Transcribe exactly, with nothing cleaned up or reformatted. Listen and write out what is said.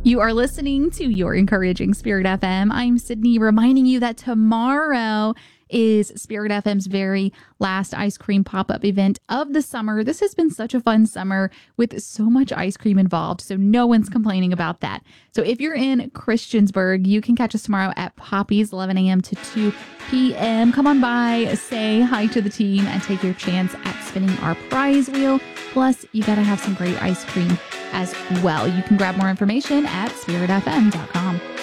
You are listening to Your Encouraging Spirit F M. I'm Sydney, reminding you that tomorrow is Spirit F M's very last ice cream pop-up event of the summer. This has been such a fun summer with so much ice cream involved, so no one's complaining about that. So if you're in Christiansburg, you can catch us tomorrow at Poppy's, eleven a.m. to two p.m. Come on by, say hi to the team, and take your chance at spinning our prize wheel. Plus, you got to have some great ice cream as well. You can grab more information at spirit f m dot com.